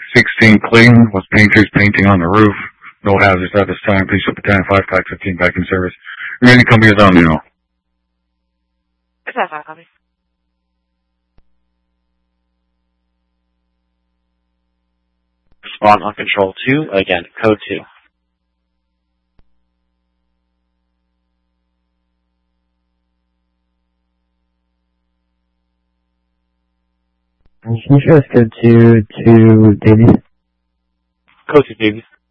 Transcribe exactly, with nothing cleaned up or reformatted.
sixteen Clayton was painters painting on the roof. No hazards at this time. Please put Battalion five, Pack fifteen back in service. Remaining companies on now. Is that five copy? Spawn on control two, again, code two. Can you show us code two to Davies? Code two, Davies.